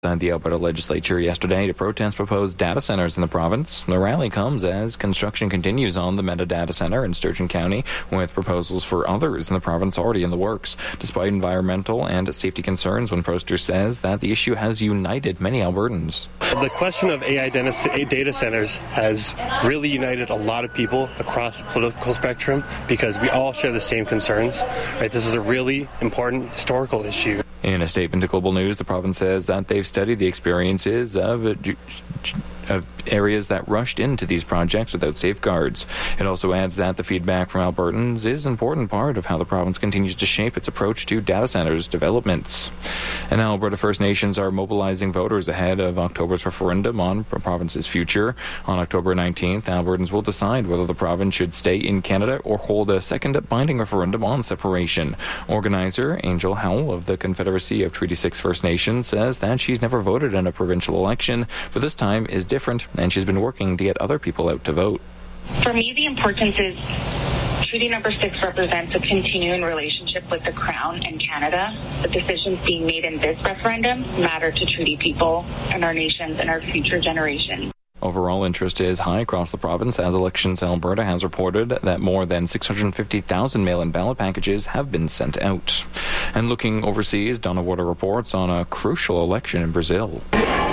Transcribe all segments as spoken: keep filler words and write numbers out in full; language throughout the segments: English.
The Alberta legislature yesterday to protest proposed data centers in the province. The rally comes as construction continues on the Meta Data Center in Sturgeon County, with proposals for others in the province already in the works. Despite environmental and safety concerns, one protester says that the issue has united many Albertans. The question of A I data centers has really united a lot of people across the political spectrum because we all share the same concerns. Right? This is a really important historical issue. In a statement to Global News, the province says that they've studied the experiences of, of areas that rushed into these projects without safeguards. It also adds that the feedback from Albertans is an important part of how the province continues to shape its approach to data centers developments. And now Alberta First Nations are mobilizing voters ahead of October's referendum on the province's future. On October nineteenth, Albertans will decide whether the province should stay in Canada or hold a second binding referendum on separation. Organizer Angel Howell of the Confederacy of Treaty six First Nations says that she's never voted in a provincial election, but this time is different, and she's been working to get other people out to vote. For me, the importance is Treaty Number six represents a continuing relationship with the Crown and Canada. The decisions being made in this referendum matter to treaty people and our nations and our future generations. Overall interest is high across the province as Elections Alberta has reported that more than six hundred fifty thousand mail-in ballot packages have been sent out. And looking overseas, Donna Warder reports on a crucial election in Brazil.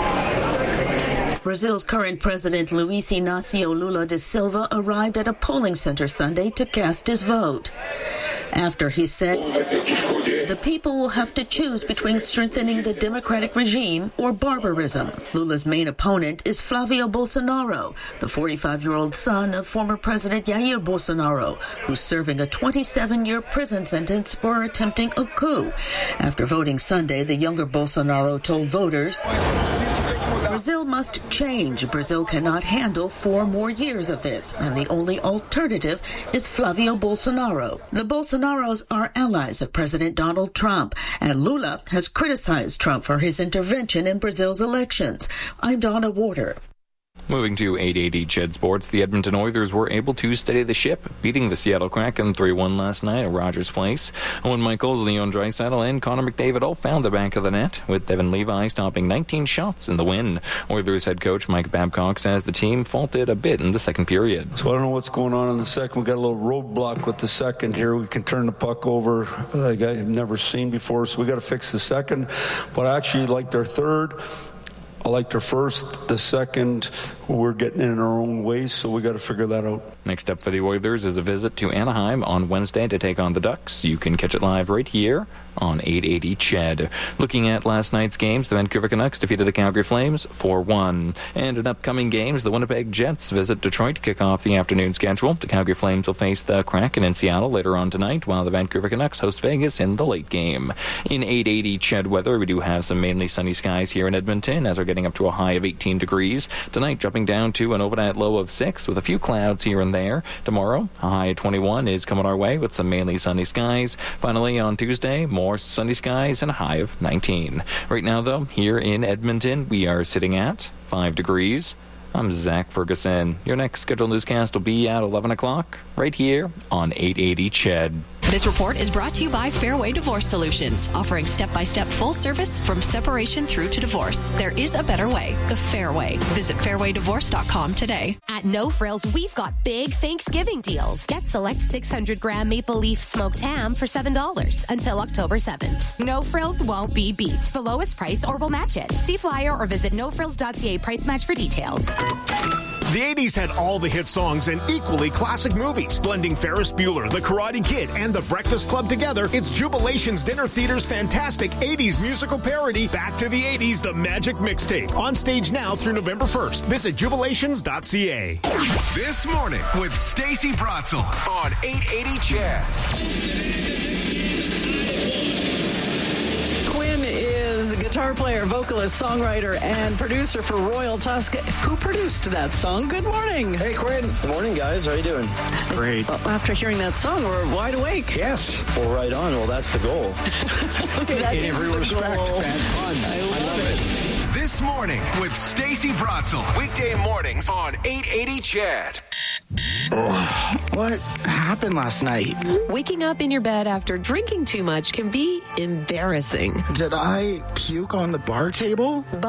Brazil's current president Luiz Inácio Lula da Silva arrived at a polling center Sunday to cast his vote. After he said, the people will have to choose between strengthening the democratic regime or barbarism. Lula's main opponent is Flavio Bolsonaro, the forty-five-year-old son of former President Jair Bolsonaro, who's serving a twenty-seven-year prison sentence for attempting a coup. After voting Sunday, the younger Bolsonaro told voters, Brazil must change. Brazil cannot handle four more years of this, and the only alternative is Flavio Bolsonaro. The Bolsonaros are allies of President Donald Trump, and Lula has criticized Trump for his intervention in Brazil's elections. I'm Donna Warder. Moving to eight eighty C H E D Sports, the Edmonton Oilers were able to steady the ship, beating the Seattle Kraken three one last night at Rogers Place. Owen Michaels, Leon Draisaitl, and Connor McDavid all found the back of the net, with Devin Levi stopping nineteen shots in the win. Oilers head coach Mike Babcock says the team faltered a bit in the second period. So I don't know what's going on in the second. We got a little roadblock with the second here. We can turn the puck over like I've never seen before, so we got to fix the second. But I actually liked our third. I liked our first. The second, we're getting in our own ways, so we got to figure that out. Next up for the Oilers is a visit to Anaheim on Wednesday to take on the Ducks. You can catch it live right here on eight eighty C H E D. Looking at last night's games, the Vancouver Canucks defeated the Calgary Flames four one. And in upcoming games, the Winnipeg Jets visit Detroit to kick off the afternoon schedule. The Calgary Flames will face the Kraken in Seattle later on tonight, while the Vancouver Canucks host Vegas in the late game. In eight eighty C H E D weather, we do have some mainly sunny skies here in Edmonton, as we're getting up to a high of eighteen degrees. Tonight, dropping down to an overnight low of six, with a few clouds here and there. Tomorrow, a high of twenty-one is coming our way with some mainly sunny skies. Finally, on Tuesday, more sunny skies and a high of nineteen. Right now, though, here in Edmonton, we are sitting at five degrees. I'm Zach Ferguson. Your next scheduled newscast will be at eleven o'clock, right here on eight eighty C H E D. This report is brought to you by Fairway Divorce Solutions, offering step-by-step full service from separation through to divorce. There is a better way, the Fairway. Visit fairway divorce dot com today. At No Frills, we've got big Thanksgiving deals. Get select six hundred gram maple leaf smoked ham for seven dollars until October seventh. No Frills won't be beat. The lowest price or we'll match it. See flyer or visit no frills dot c a price match for details. The eighties had all the hit songs and equally classic movies. Blending Ferris Bueller, The Karate Kid, and The Breakfast Club together, it's Jubilation's Dinner Theater's fantastic eighties musical parody, Back to the eighties, The Magic Mixtape. On stage now through November first. Visit jubilations dot c a. This morning with Stacey Bratzel on eight eighty C H E D. Is a guitar player, vocalist, songwriter, and producer for Royal Tusk, who produced that song. Good morning. Hey, Quinn. Good morning, guys. How are you doing? Great. Well, after hearing that song, we're wide awake. Yes. Well, right on. Well, that's the goal. that In is every the respect. Goal. Man, fun. I love, I love it. it. This morning with Stacey Bratzel. Weekday mornings on eight eighty C H E D. What happened last night? Waking up in your bed after drinking too much can be embarrassing. Did I puke on the bar table?